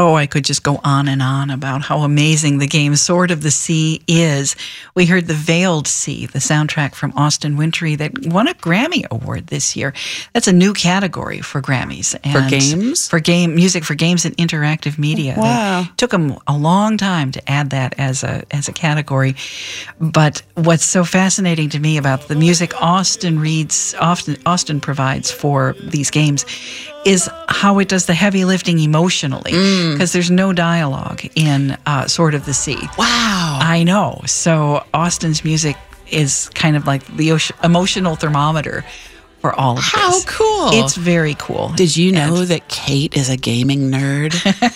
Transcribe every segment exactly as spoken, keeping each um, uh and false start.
Oh, I could just go on and on about how amazing the game Sword of the Sea is. We heard The Veiled Sea, the soundtrack from Austin Wintory that won a Grammy Award this year. That's a new category for Grammys. And for games? For game music, for games and interactive media. Wow. They took them a long time to add that as a as a category. But what's so fascinating to me about the music Austin reads, Austin, Austin provides for these games is how it does the heavy lifting emotionally, because mm. there's no dialogue in uh, Sword of the Sea. Wow. I know. So Austin's music is kind of like the emotional thermometer for all of How this. How cool. It's very cool. Did you know and, that Kate is a gaming nerd?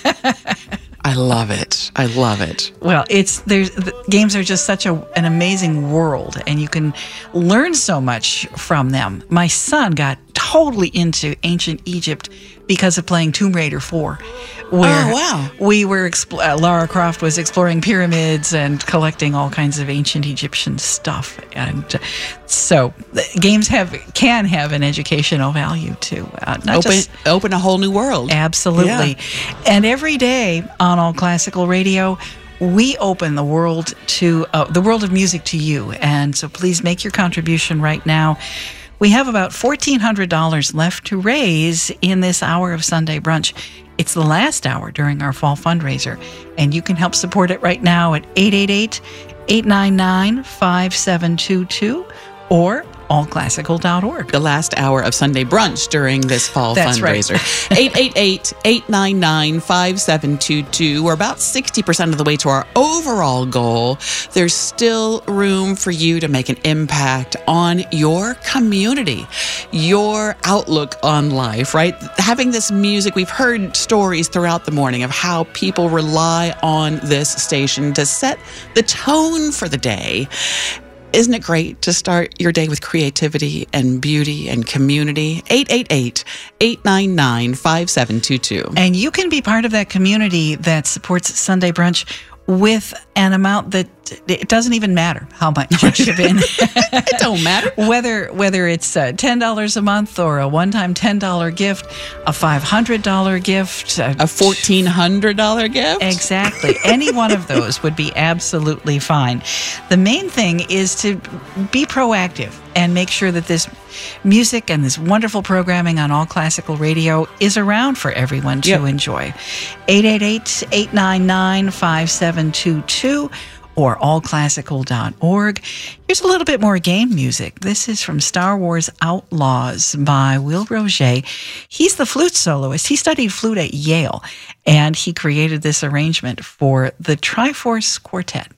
I love it. I love it. Well, it's there's the games are just such a, an amazing world, and you can learn so much from them. My son got totally into ancient Egypt because of playing Tomb Raider four, where oh, wow. we were expl- uh, Lara Croft was exploring pyramids and collecting all kinds of ancient Egyptian stuff, and uh, so the games have can have an educational value too. Uh, not open just, open a whole new world. Absolutely, yeah. And every day on All Classical Radio, we open the world to uh, the world of music to you, and so please make your contribution right now. We have about fourteen hundred dollars left to raise in this hour of Sunday Brunch. It's the last hour during our fall fundraiser, and you can help support it right now at eight eight eight, eight nine nine, five seven two two or all classical dot org. The last hour of Sunday Brunch during this fall That's fundraiser. Right. eight eight eight, eight nine nine, five seven two two. We're about sixty percent of the way to our overall goal. There's still room for you to make an impact on your community, your outlook on life, right? Having this music, we've heard stories throughout the morning of how people rely on this station to set the tone for the day. Isn't it great to start your day with creativity and beauty and community? eight eight eight, eight nine nine, five seven two two. And you can be part of that community that supports Sunday Brunch with an amount that it doesn't even matter how much you chip in. It don't matter. Whether whether it's uh, ten dollars a month or a one-time ten dollars gift, a five hundred dollars gift. A, a fourteen hundred dollars gift? Exactly. Any one of those would be absolutely fine. The main thing is to be proactive and make sure that this music and this wonderful programming on All Classical Radio is around for everyone to yep. enjoy. eight eight eight, eight nine nine, five seven two two or all classical dot org. Here's a little bit more game music. This is from Star Wars Outlaws by Will Roget. He's the flute soloist. He studied flute at Yale, and he created this arrangement for the Triforce Quartet.